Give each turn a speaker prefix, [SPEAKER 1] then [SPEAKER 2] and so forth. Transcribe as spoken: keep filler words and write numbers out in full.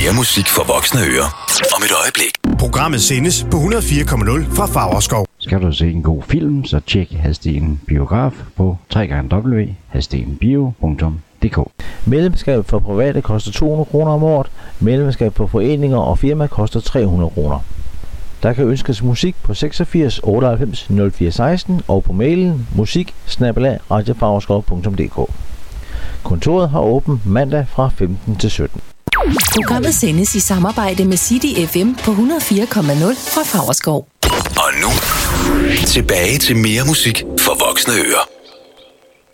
[SPEAKER 1] Mere musik for voksne ører om et øjeblik.
[SPEAKER 2] Programmet sendes på hundrede og fire komma nul fra Favrskov.
[SPEAKER 3] Skal du se en god film, så tjek Hadsten Biograf på w w w punktum hadstenbio punktum d k.
[SPEAKER 4] Medlemskab for private koster to hundrede kroner om året. Medlemskab for foreninger og firma koster tre hundrede kroner. Der kan ønskes musik på seksogfirs otteoghalvfems nul fire seksten og på mailen musik snabel-a radiofavrskov punktum d k. Kontoret har åbent mandag fra femten til sytten.
[SPEAKER 5] Programmet sendes i samarbejde med City F M på hundrede og fire komma nul fra Favrskov.
[SPEAKER 1] Og nu, tilbage til mere musik for voksne ører.